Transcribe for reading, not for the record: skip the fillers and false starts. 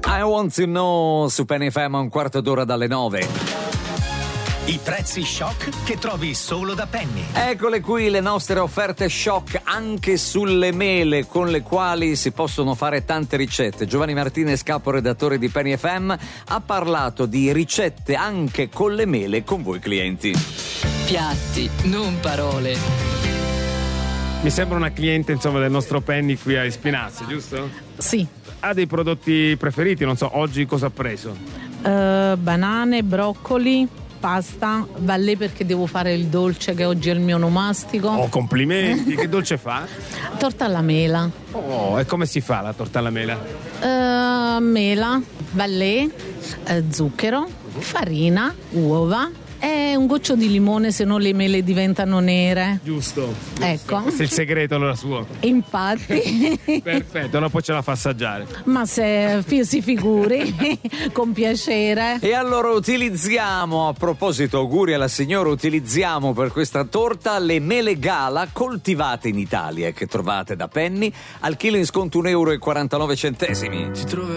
I Want to Know su Penny FM a un quarto d'ora dalle 9. I prezzi shock che trovi solo da Penny. Eccole qui le nostre offerte shock anche sulle mele, con le quali si possono fare tante ricette. Giovanni Martinez, capo redattore di Penny FM, ha parlato di ricette anche con le mele con voi clienti. Piatti, non parole. Mi sembra una cliente, insomma, del nostro Penny qui a Ispinazzo, giusto? Sì, Ha dei prodotti preferiti? Non so, oggi cosa ha preso? banane, broccoli, pasta, va lì perché devo fare il dolce che oggi è il mio onomastico. Oh, complimenti! Che dolce fa? Torta alla mela. Oh, e come si fa la torta alla mela? Mela, vallè, zucchero, farina, uova e un goccio di limone, se no le mele diventano nere. Giusto. Ecco. Questo è il segreto allora suo. Infatti. Perfetto, allora poi ce la fa assaggiare. Ma se si figuri, con piacere. E allora utilizziamo, a proposito, auguri alla signora, utilizziamo per questa torta le mele gala coltivate in Italia che trovate da Penny al chilo in sconto €1,49.